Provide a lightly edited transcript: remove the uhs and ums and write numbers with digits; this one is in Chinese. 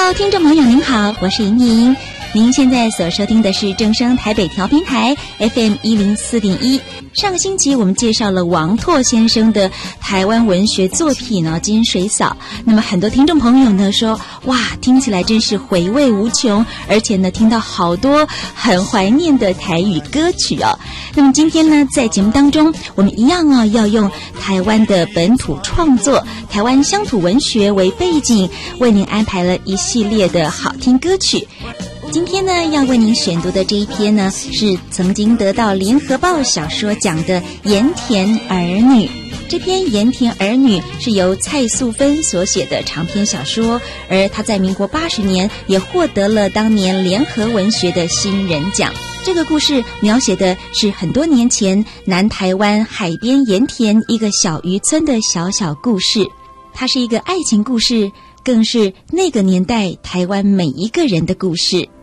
Hello， 听众朋友您好，我是莹莹。您现在所收听的是正声台北调频台 FM 104.1。上个星期我们介绍了王拓先生的台湾文学作品《金水嫂》，那么很多听众朋友呢说，哇，听起来真是回味无穷，而且呢听到好多很怀念的台语歌曲哦。那么今天呢在节目当中，我们一样要用台湾的本土创作、台湾乡土文学为背景，为您安排了一系列的好听歌曲。今天呢要为您选读的这一篇呢，是曾经得到联合报小说奖的《盐田儿女》。这篇《盐田儿女》是由蔡素芬所写的长篇小说，而他在民国80年也获得了当年联合文学的新人奖。这个故事描写的是很多年前南台湾海边盐田一个小渔村的小小故事，它是一个爱情故事，更是那个年代台湾每一个人的故事。